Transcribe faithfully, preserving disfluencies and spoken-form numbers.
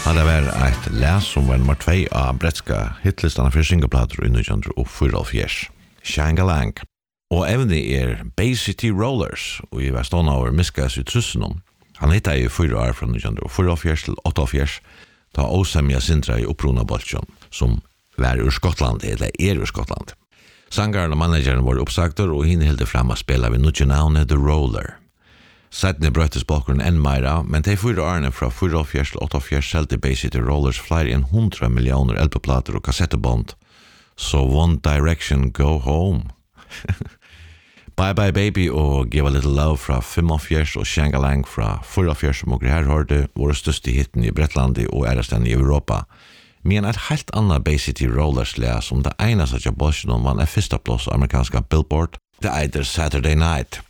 Ja, det var et læs som var nummer två av bretska hitlistarna for singleplater i nitton fyrtiofyra. Shangalang. Og evne er Bay City Rollers, og jeg var stående over Miskas i Trussenom. Han hittet i fyra år fra nitton fyrtiofyra til åttiofyra, da Åsemja Sintra i opprona Bolsjon, som var ur Skottland, eller er ur Skottland. Sangaren og manageren var oppsagter, og henne hilde fram å spela ved nutje navnet The Roller. Settene brøttes bakgrunnen enn meira, men de fyra årene fra fyrtiofyra til åttiofyra selte Bay City Rollers flere enn hundra millioner L P-plater og kassettebånd. So One Direction Go Home. Bye Bye Baby og Give a Little Love fra fyrtiofyra og Shangalang fra fyrtiofyra som og her hørte våre største hitten i Brettlandi og æresten i Europa. Men et helt annet Bay City Rollers lea som det eneste av Bolsjon vann er første plass amerikanska Billboard, det eider Saturday Night.